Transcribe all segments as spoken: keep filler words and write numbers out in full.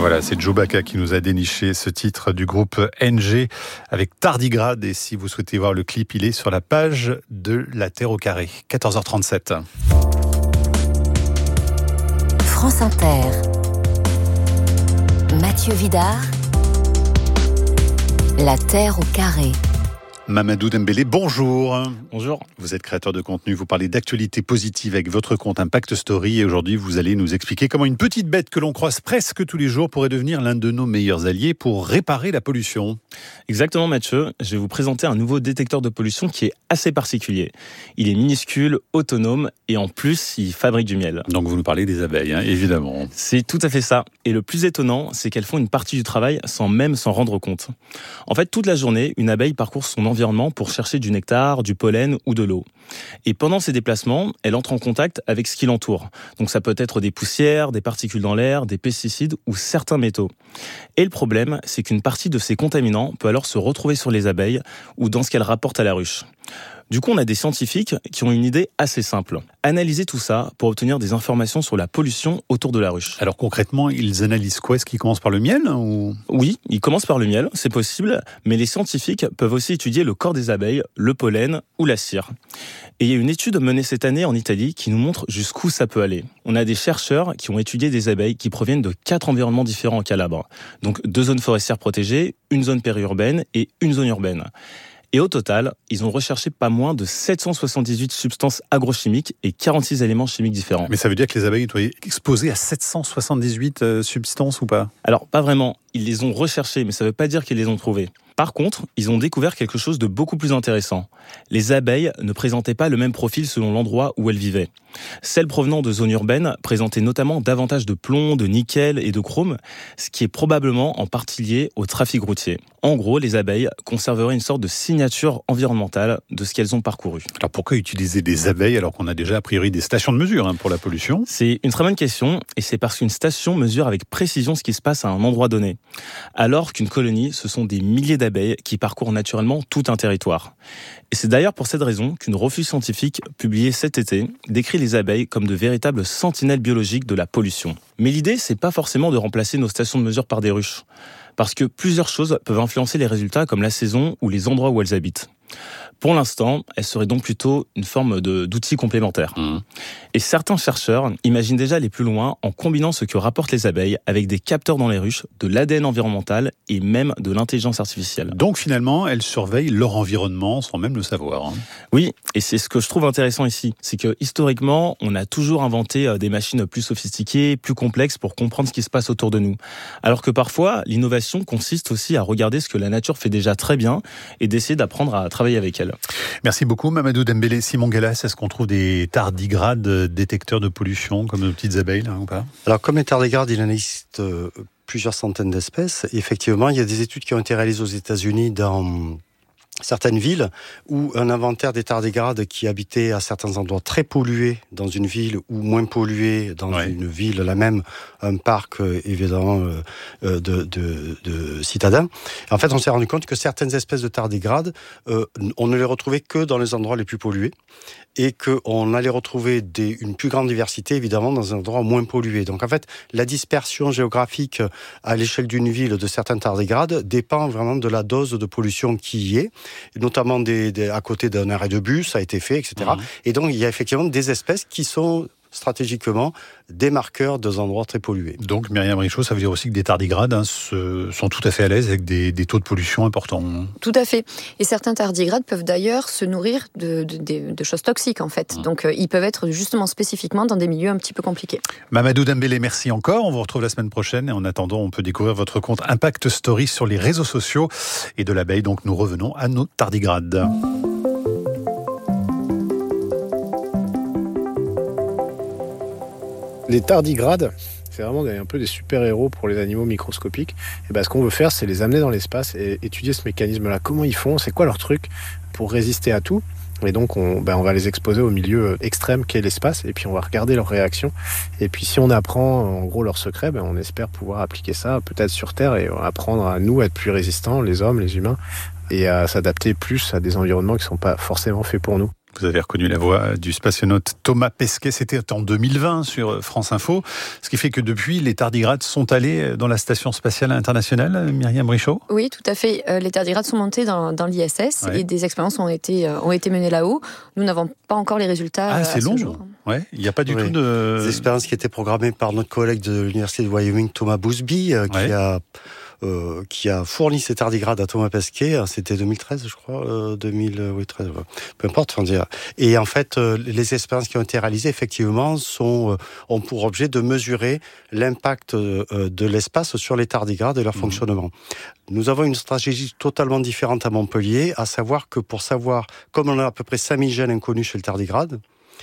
Voilà, c'est Joe Baca qui nous a déniché ce titre du groupe N G avec Tardigrade. Et si vous souhaitez voir le clip, il est sur la page de La Terre au carré. quatorze heures trente-sept. France Inter. Mathieu Vidard. La Terre au carré. Mamadou Dembélé, bonjour. Bonjour. Vous êtes créateur de contenu, vous parlez d'actualité positive avec votre compte Impact Story et aujourd'hui vous allez nous expliquer comment une petite bête que l'on croise presque tous les jours pourrait devenir l'un de nos meilleurs alliés pour réparer la pollution. Exactement Mathieu, je vais vous présenter un nouveau détecteur de pollution qui est assez particulier. Il est minuscule, autonome et en plus il fabrique du miel. Donc vous nous parlez des abeilles, hein, évidemment. C'est tout à fait ça. Et le plus étonnant, c'est qu'elles font une partie du travail sans même s'en rendre compte. En fait, toute la journée, une abeille parcourt son environnement pour chercher du nectar, du pollen ou de l'eau. Et pendant ces déplacements, elle entre en contact avec ce qui l'entoure. Donc ça peut être des poussières, des particules dans l'air, des pesticides ou certains métaux. Et le problème, c'est qu'une partie de ces contaminants peut alors se retrouver sur les abeilles ou dans ce qu'elles rapportent à la ruche. Du coup, on a des scientifiques qui ont une idée assez simple. Analyser tout ça pour obtenir des informations sur la pollution autour de la ruche. Alors concrètement, ils analysent quoi ? Est-ce qu'ils commencent par le miel ou... Oui, ils commencent par le miel, c'est possible, mais les scientifiques peuvent aussi étudier le corps des abeilles, le pollen ou la cire. Et il y a une étude menée cette année en Italie qui nous montre jusqu'où ça peut aller. On a des chercheurs qui ont étudié des abeilles qui proviennent de quatre environnements différents en Calabre. Donc deux zones forestières protégées, une zone périurbaine et une zone urbaine. Et au total, ils ont recherché pas moins de sept cent soixante-dix-huit substances agrochimiques et quarante-six éléments chimiques différents. Mais ça veut dire que les abeilles sont exposées à sept cent soixante-dix-huit euh, substances ou pas ? Alors, pas vraiment. Ils les ont recherchées, mais ça ne veut pas dire qu'ils les ont trouvées. Par contre, ils ont découvert quelque chose de beaucoup plus intéressant. Les abeilles ne présentaient pas le même profil selon l'endroit où elles vivaient. Celles provenant de zones urbaines présentaient notamment davantage de plomb, de nickel et de chrome, ce qui est probablement en partie lié au trafic routier. En gros, les abeilles conserveraient une sorte de signature environnementale de ce qu'elles ont parcouru. Alors pourquoi utiliser des abeilles alors qu'on a déjà a priori des stations de mesure hein, pour la pollution ? C'est une très bonne question et c'est parce qu'une station mesure avec précision ce qui se passe à un endroit donné. Alors qu'une colonie, ce sont des milliers d'abeilles qui parcourent naturellement tout un territoire. Et c'est d'ailleurs pour cette raison qu'une revue scientifique publiée cet été décrit les abeilles comme de véritables sentinelles biologiques de la pollution. Mais l'idée, c'est pas forcément de remplacer nos stations de mesure par des ruches. Parce que plusieurs choses peuvent influencer les résultats comme la saison ou les endroits où elles habitent. Pour l'instant, elles seraient donc plutôt une forme de, d'outils complémentaires. Mmh. Et certains chercheurs imaginent déjà aller plus loin en combinant ce que rapportent les abeilles avec des capteurs dans les ruches, de l'A D N environnemental et même de l'intelligence artificielle. Donc finalement, elles surveillent leur environnement sans même le savoir. Hein. Oui, et c'est ce que je trouve intéressant ici. C'est que historiquement, on a toujours inventé des machines plus sophistiquées, plus complexes pour comprendre ce qui se passe autour de nous. Alors que parfois, l'innovation consiste aussi à regarder ce que la nature fait déjà très bien et d'essayer d'apprendre à travailler avec elle. Merci beaucoup Mamadou Dembélé. Simon Gallas, est-ce qu'on trouve des tardigrades détecteurs de pollution comme nos petites abeilles là, ou pas ? Alors comme les tardigrades, il en existe euh, plusieurs centaines d'espèces. Et effectivement, il y a des études qui ont été réalisées aux États-Unis dans certaines villes où un inventaire des tardigrades qui habitaient à certains endroits très pollués dans une ville ou moins pollués dans ouais. une ville, la même, un parc euh, évidemment euh, de, de, de citadins. En fait, on s'est rendu compte que certaines espèces de tardigrades, euh, on ne les retrouvait que dans les endroits les plus pollués et qu'on allait retrouver des, une plus grande diversité évidemment dans un endroit moins pollué. Donc en fait, la dispersion géographique à l'échelle d'une ville de certains tardigrades dépend vraiment de la dose de pollution qui y est, notamment des, des, à côté d'un arrêt de bus, ça a été fait, et cetera. Mmh. Et donc il y a effectivement des espèces qui sont stratégiquement des marqueurs de endroits très pollués. Donc Myriam Richaud, ça veut dire aussi que des tardigrades hein, se, sont tout à fait à l'aise avec des, des taux de pollution importants. Tout à fait. Et certains tardigrades peuvent d'ailleurs se nourrir de, de, de, de choses toxiques en fait. Mmh. Donc euh, ils peuvent être justement spécifiquement dans des milieux un petit peu compliqués. Mamadou Dembélé, merci encore. On vous retrouve la semaine prochaine et en attendant, on peut découvrir votre compte Impact Story sur les réseaux sociaux et de l'abeille. Donc nous revenons à nos tardigrades. Les tardigrades, c'est vraiment un peu des super-héros pour les animaux microscopiques. Et ben, ce qu'on veut faire, c'est les amener dans l'espace et étudier ce mécanisme-là. Comment ils font ? C'est quoi leur truc pour résister à tout ? Et donc, on, ben, on va les exposer au milieu extrême qu'est l'espace et puis on va regarder leurs réactions. Et puis, si on apprend en gros leur secret, ben, on espère pouvoir appliquer ça peut-être sur Terre et apprendre à nous à être plus résistants, les hommes, les humains, et à s'adapter plus à des environnements qui ne sont pas forcément faits pour nous. Vous avez reconnu la voix du spationaute Thomas Pesquet, c'était en deux mille vingt sur France Info, ce qui fait que depuis, les tardigrades sont allés dans la Station Spatiale Internationale, Myriam Brichaud ? Oui, tout à fait. Euh, les tardigrades sont montés dans, dans l'I S S ouais. et des expériences ont été, euh, ont été menées là-haut. Nous n'avons pas encore les résultats. Ah, c'est à long. Ce jour. Ouais, il n'y a pas du oui. tout de... Des expériences qui étaient programmées par notre collègue de l'Université de Wyoming, Thomas Bousby, euh, qui ouais. a... Euh, qui a fourni ces tardigrades à Thomas Pesquet, c'était deux mille treize je crois, euh, deux mille, oui, treize, ouais. peu importe, on dire. Et en fait, euh, les expériences qui ont été réalisées, effectivement, sont, euh, ont pour objet de mesurer l'impact euh, de l'espace sur les tardigrades et leur mmh. fonctionnement. Nous avons une stratégie totalement différente à Montpellier, à savoir que pour savoir, comme on a à peu près cinq mille gènes inconnus chez le tardigrade,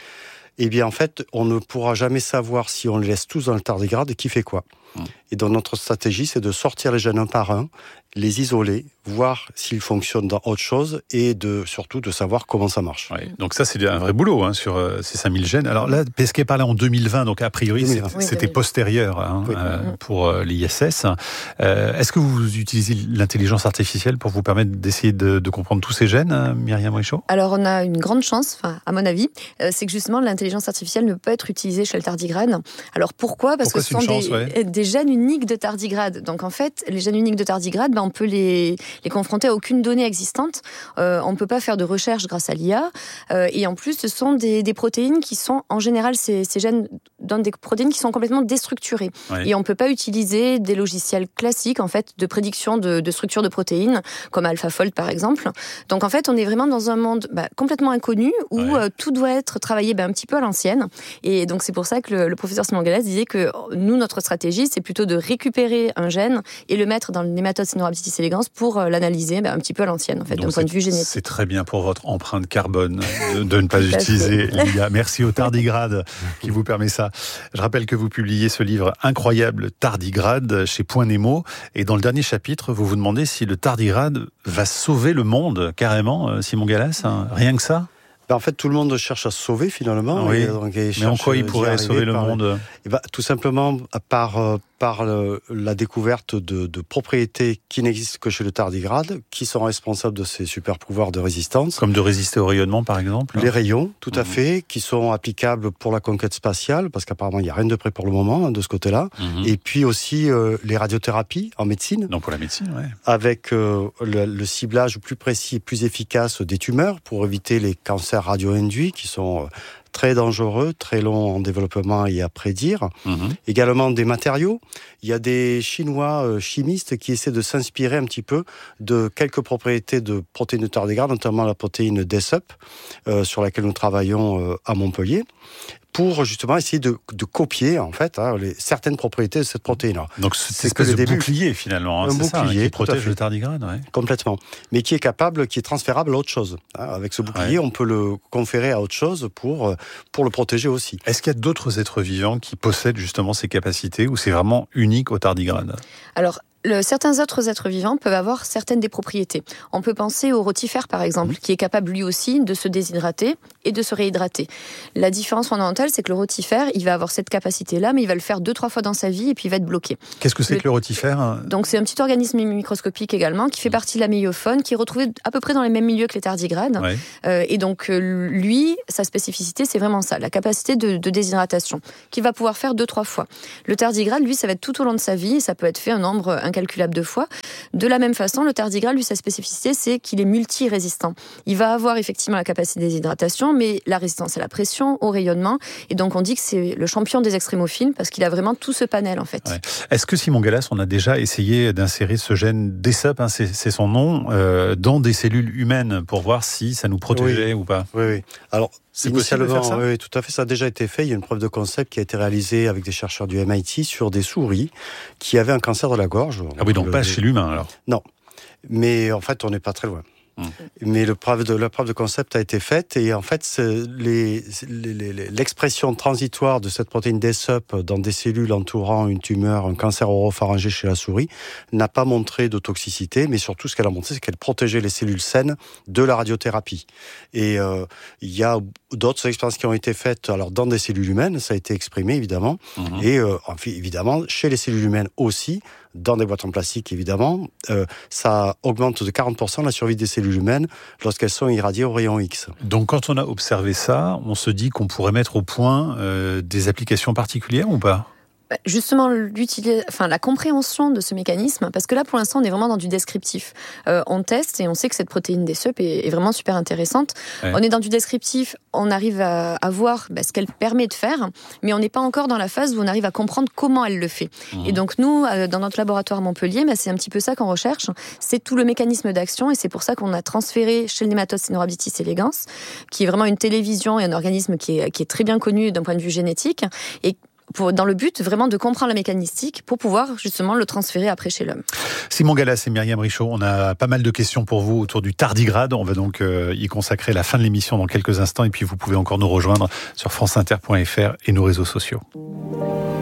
eh bien, en fait, on ne pourra jamais savoir si on les laisse tous dans le tardigrade qui fait quoi. Mmh. Et donc, notre stratégie, c'est de sortir les gènes un par un, les isoler, voir s'ils fonctionnent dans autre chose et de, surtout de savoir comment ça marche. Ouais, donc ça, c'est un vrai boulot hein, sur euh, ces cinq mille gènes. Alors là, Pesquet parlait en deux mille vingt, donc a priori, c'est, oui, c'était postérieur hein, oui. euh, pour euh, l'I S S. Euh, est-ce que vous utilisez l'intelligence artificielle pour vous permettre d'essayer de, de comprendre tous ces gènes, hein, Myriam Brichaud ? Alors, on a une grande chance, à mon avis, euh, c'est que justement, l'intelligence artificielle ne peut être utilisée chez le tardigrade. Alors, pourquoi ? Parce pourquoi que ce sont chance, des, ouais. des gènes uniques de tardigrade. Donc, en fait, les gènes uniques de tardigrade, ben, on peut les, les confronter à aucune donnée existante. Euh, on ne peut pas faire de recherche grâce à l'I A. Euh, et en plus, ce sont des, des protéines qui sont, en général, ces, ces gènes donnent des protéines qui sont complètement déstructurées. Ouais. Et on ne peut pas utiliser des logiciels classiques, en fait, de prédiction de, de structure de protéines, comme AlphaFold, par exemple. Donc, en fait, on est vraiment dans un monde bah, complètement inconnu où ouais. euh, tout doit être travaillé bah, un petit peu à l'ancienne. Et donc, c'est pour ça que le, le professeur Simon Gallas disait que nous, notre stratégie, c'est plutôt de récupérer un gène et le mettre dans le nématode Caenorhabditis elegans pour euh, l'analyser bah, un petit peu à l'ancienne, en fait, d'un point de vue génétique. C'est très bien pour votre empreinte carbone de, de ne pas utiliser l'I A. Merci au tardigrade qui vous permet ça. Je rappelle que vous publiez ce livre incroyable, Tardigrade, chez Point Nemo. Et dans le dernier chapitre, vous vous demandez si le tardigrade va sauver le monde, carrément, Simon Gallas, hein, rien que ça ? Ben en fait, tout le monde cherche à se sauver, finalement. Oui. Et donc, et mais en quoi il pourrait sauver le monde ? Et ben, tout simplement par, euh, par le, la découverte de, de propriétés qui n'existent que chez le tardigrade, qui sont responsables de ces super pouvoirs de résistance. Comme de résister au rayonnement, par exemple ? Les rayons, tout à mmh. fait, qui sont applicables pour la conquête spatiale, parce qu'apparemment, il n'y a rien de prêt pour le moment, hein, de ce côté-là. Mmh. Et puis aussi, euh, les radiothérapies en médecine. Non, pour la médecine, oui. Avec euh, le, le ciblage plus précis et plus efficace des tumeurs, pour éviter les cancers radio-induits, qui sont... Euh, très dangereux, très long en développement et à prédire. Mmh. Également des matériaux. Il y a des Chinois euh, chimistes qui essaient de s'inspirer un petit peu de quelques propriétés de protéines de tardigrade, notamment la protéine D S U P, euh, sur laquelle nous travaillons euh, à Montpellier, pour justement essayer de, de copier en fait hein, les, certaines propriétés de cette protéine-là. Donc c'est une espèce de début. bouclier finalement, hein, un c'est bouclier ça, qui protège le tardigrade. Ouais. Complètement, mais qui est capable, qui est transférable à autre chose. Hein, avec ce bouclier, ouais. on peut le conférer à autre chose pour, pour le protéger aussi. Est-ce qu'il y a d'autres êtres vivants qui possèdent justement ces capacités ou c'est vraiment unique au tardigrade ? Alors, Le, certains autres êtres vivants peuvent avoir certaines des propriétés. On peut penser au rotifère, par exemple, mmh. qui est capable lui aussi de se déshydrater et de se réhydrater. La différence fondamentale, c'est que le rotifère, il va avoir cette capacité-là, mais il va le faire deux, trois fois dans sa vie et puis il va être bloqué. Qu'est-ce que c'est le... que le rotifère ? Donc c'est un petit organisme microscopique également, qui fait partie de la méiofaune, qui est retrouvé à peu près dans les mêmes milieux que les tardigrades. Ouais. Euh, et donc lui, sa spécificité, c'est vraiment ça, la capacité de, de déshydratation, qu'il va pouvoir faire deux, trois fois. Le tardigrade, lui, ça va être tout au long de sa vie, et ça peut être fait un nombre incalculable de fois. De la même façon, le tardigrade, lui, sa spécificité, c'est qu'il est multi-résistant. Il va avoir effectivement la capacité de déshydratation, mais la résistance à la pression, au rayonnement, et donc on dit que c'est le champion des extrémophiles, parce qu'il a vraiment tout ce panel, en fait. Ouais. Est-ce que, Simon Gallas, on a déjà essayé d'insérer ce gène D S U P, hein, c'est, c'est son nom, euh, dans des cellules humaines, pour voir si ça nous protégeait oui. ou pas ? Oui, oui. Alors, c'est possible de faire ça ? Oui, tout à fait. Ça a déjà été fait. Il y a une preuve de concept qui a été réalisée avec des chercheurs du M I T sur des souris qui avaient un cancer de la gorge. Ah oui, donc le... pas chez l'humain alors ? Non. Mais en fait, on n'est pas très loin. Mmh. Mais le preuve de, la preuve de concept a été faite et en fait, les, les, les, l'expression transitoire de cette protéine D S U P dans des cellules entourant une tumeur, un cancer oropharyngé chez la souris, n'a pas montré de toxicité, mais surtout ce qu'elle a montré, c'est qu'elle protégeait les cellules saines de la radiothérapie. Et euh, il y a d'autres expériences qui ont été faites alors dans des cellules humaines, ça a été exprimé évidemment, mmh. et euh, enfin, évidemment chez les cellules humaines aussi, dans des boîtes en plastique évidemment, euh, ça augmente de quarante pour cent la survie des cellules humaines lorsqu'elles sont irradiées au rayon X. Donc quand on a observé ça, on se dit qu'on pourrait mettre au point euh, des applications particulières ou pas ? Justement, enfin, la compréhension de ce mécanisme, parce que là, pour l'instant, on est vraiment dans du descriptif. Euh, on teste et on sait que cette protéine des S U P est, est vraiment super intéressante. Ouais. On est dans du descriptif, on arrive à, à voir bah, ce qu'elle permet de faire, mais on n'est pas encore dans la phase où on arrive à comprendre comment elle le fait. Mmh. Et donc, nous, euh, dans notre laboratoire à Montpellier, bah, c'est un petit peu ça qu'on recherche. C'est tout le mécanisme d'action et c'est pour ça qu'on a transféré chez le nématode Caenorhabditis elegans, qui est vraiment une télévision et un organisme qui est, qui est très bien connu d'un point de vue génétique. Et Pour, dans le but vraiment de comprendre la mécanistique pour pouvoir justement le transférer après chez l'homme. Simon Gallas et Myriam Richaud, on a pas mal de questions pour vous autour du tardigrade. On va donc euh, y consacrer la fin de l'émission dans quelques instants et puis vous pouvez encore nous rejoindre sur franceinter point f r et nos réseaux sociaux.